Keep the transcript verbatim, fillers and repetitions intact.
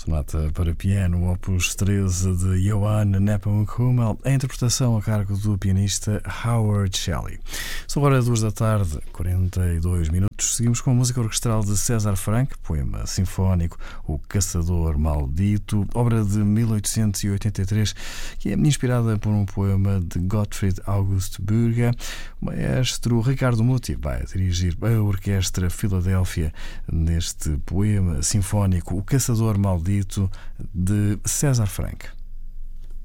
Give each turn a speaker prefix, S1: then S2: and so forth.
S1: Sonata para piano, opus treze de Johann Nepomuk Hummel, a interpretação a cargo do pianista Howard Shelley. São agora duas da tarde, quarenta e dois minutos. Seguimos com a música orquestral de César Franck, poema sinfónico O Caçador Maldito, obra de mil oitocentos e oitenta e três, que é inspirada por um poema de Gottfried August Bürger. O maestro Ricardo Muti vai dirigir a Orquestra Filadélfia neste poema sinfónico O Caçador Maldito de César Franck.